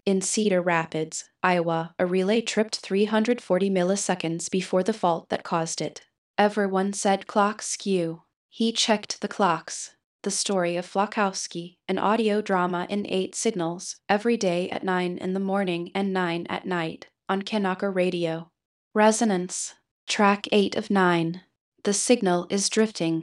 In Cedar Rapids, Iowa, a relay tripped 340 milliseconds before the fault that caused it. Everyone said clock skew. He checked the clocks. The story of Flakowski, an audio drama in 8 signals, every day at 9 in the morning and 9 at night, on Kanaka Radio. Resonance. Track 8 of 9. The signal is drifting.